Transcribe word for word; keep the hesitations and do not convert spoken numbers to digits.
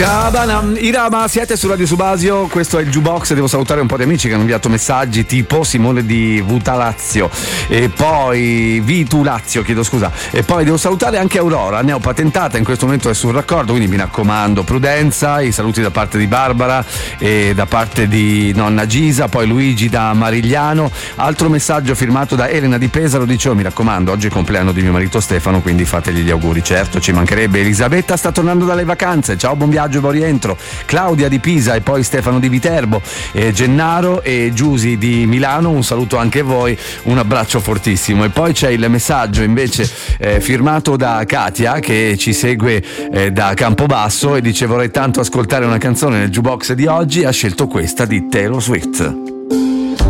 Cabana, Irama, siete su Radio Subasio, questo è il Jukebox. Devo salutare un po' di amici che hanno inviato messaggi, tipo Simone di Vutalazio e poi Vitulazio, chiedo scusa, e poi devo salutare anche Aurora, neopatentata, in questo momento è sul raccordo, quindi mi raccomando prudenza. I saluti da parte di Barbara e da parte di nonna Gisa, poi Luigi da Marigliano. Altro messaggio firmato da Elena di Pesaro, dice: oh, mi raccomando, oggi è il compleanno di mio marito Stefano, quindi fategli gli auguri. Certo, ci mancherebbe. Elisabetta sta tornando dalle vacanze, ciao, buon viaggio e buon rientro. Claudia di Pisa e poi Stefano di Viterbo, e Gennaro e Giusi di Milano, un saluto anche a voi, un abbraccio fortissimo. E poi c'è il messaggio invece eh, firmato da Katia, che ci segue eh, da Campobasso, e dice: vorrei tanto ascoltare una canzone nel jukebox di oggi, ha scelto questa di Taylor Swift.